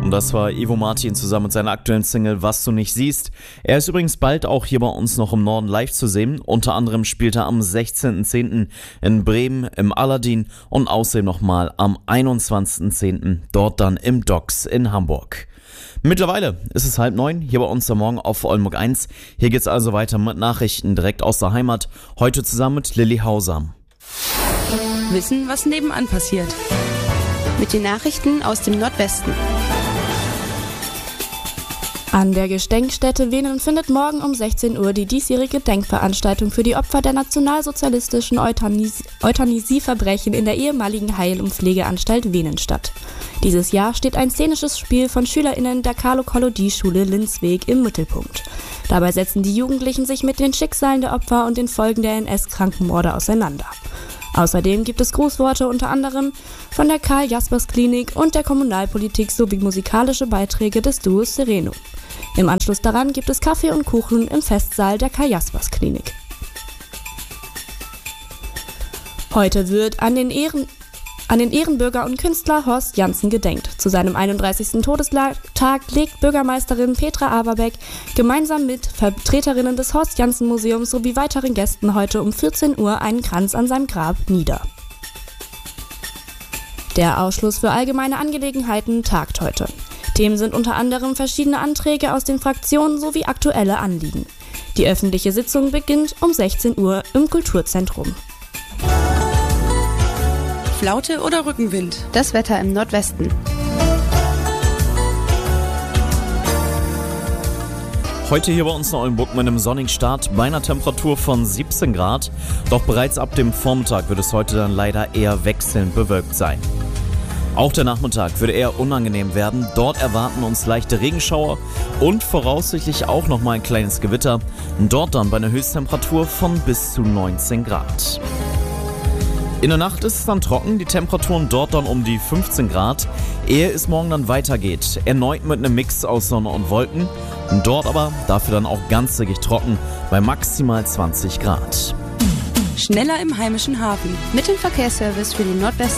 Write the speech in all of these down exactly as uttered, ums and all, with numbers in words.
Und das war Ivo Martin zusammen mit seiner aktuellen Single Was du nicht siehst. Er ist übrigens bald auch hier bei uns noch im Norden live zu sehen. Unter anderem spielt er am sechzehnten zehnten in Bremen im Aladdin und außerdem nochmal am einundzwanzigsten zehnten dort dann im Docks in Hamburg. Mittlerweile ist es halb neun, hier bei uns am Morgen auf Oldenburg eins. Hier geht's also weiter mit Nachrichten direkt aus der Heimat. Heute zusammen mit Lilly Hauser. Wissen, was nebenan passiert. Mit den Nachrichten aus dem Nordwesten. An der Gedenkstätte Venen findet morgen um sechzehn Uhr die diesjährige Gedenkveranstaltung für die Opfer der nationalsozialistischen Euthanasie- Euthanasieverbrechen in der ehemaligen Heil- und Pflegeanstalt Venen statt. Dieses Jahr steht ein szenisches Spiel von SchülerInnen der Carlo-Collodi-Schule Lindsweg im Mittelpunkt. Dabei setzen die Jugendlichen sich mit den Schicksalen der Opfer und den Folgen der N S-Krankenmorde auseinander. Außerdem gibt es Grußworte unter anderem von der Karl-Jaspers-Klinik und der Kommunalpolitik sowie musikalische Beiträge des Duos Sereno. Im Anschluss daran gibt es Kaffee und Kuchen im Festsaal der Karl-Jaspers-Klinik. Heute wird an den Ehren An den Ehrenbürger und Künstler Horst Janssen gedenkt. Zu seinem einunddreißigsten Todestag legt Bürgermeisterin Petra Aberbeck gemeinsam mit Vertreterinnen des Horst Janssen Museums sowie weiteren Gästen heute um vierzehn Uhr einen Kranz an seinem Grab nieder. Der Ausschuss für allgemeine Angelegenheiten tagt heute. Themen sind unter anderem verschiedene Anträge aus den Fraktionen sowie aktuelle Anliegen. Die öffentliche Sitzung beginnt um sechzehn Uhr im Kulturzentrum. Flaute oder Rückenwind? Das Wetter im Nordwesten. Heute hier bei uns in Oldenburg mit einem sonnigen Start bei einer Temperatur von siebzehn Grad. Doch bereits ab dem Vormittag wird es heute dann leider eher wechselnd bewölkt sein. Auch der Nachmittag würde eher unangenehm werden. Dort erwarten uns leichte Regenschauer und voraussichtlich auch nochmal ein kleines Gewitter. Dort dann bei einer Höchsttemperatur von bis zu neunzehn Grad. In der Nacht ist es dann trocken, die Temperaturen dort dann um die fünfzehn Grad, ehe es morgen dann weitergeht. Erneut mit einem Mix aus Sonne und Wolken, dort aber dafür dann auch ganztägig trocken bei maximal zwanzig Grad. Schneller im heimischen Hafen. Mit dem Verkehrsservice für den Nordwesten.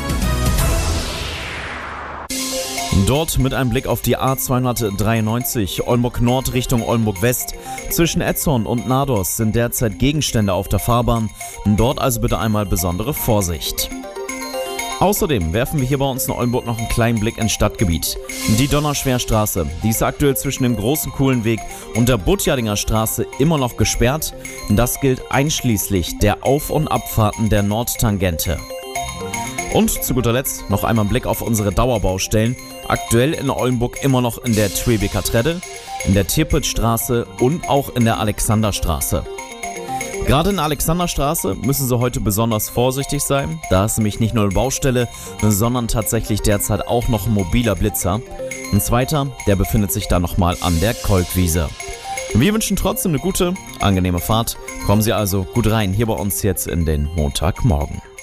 Dort mit einem Blick auf die A zweihundertdreiundneunzig Oldenburg Nord Richtung Oldenburg West. Zwischen Etzhorn und Nados sind derzeit Gegenstände auf der Fahrbahn. Dort also bitte einmal besondere Vorsicht. Außerdem werfen wir hier bei uns in Oldenburg noch einen kleinen Blick ins Stadtgebiet. Die Donnerschwerstraße, die ist aktuell zwischen dem Großen Kuhlenweg und der Butjadinger Straße immer noch gesperrt. Das gilt einschließlich der Auf- und Abfahrten der Nordtangente. Und zu guter Letzt noch einmal ein Blick auf unsere Dauerbaustellen. Aktuell in Oldenburg immer noch in der Twebeker Tredde, in der Tirpitzstraße und auch in der Alexanderstraße. Gerade in der Alexanderstraße müssen Sie heute besonders vorsichtig sein. Da ist nämlich nicht nur eine Baustelle, sondern tatsächlich derzeit auch noch ein mobiler Blitzer. Ein zweiter, der befindet sich da nochmal an der Kolkwiese. Wir wünschen trotzdem eine gute, angenehme Fahrt. Kommen Sie also gut rein hier bei uns jetzt in den Montagmorgen.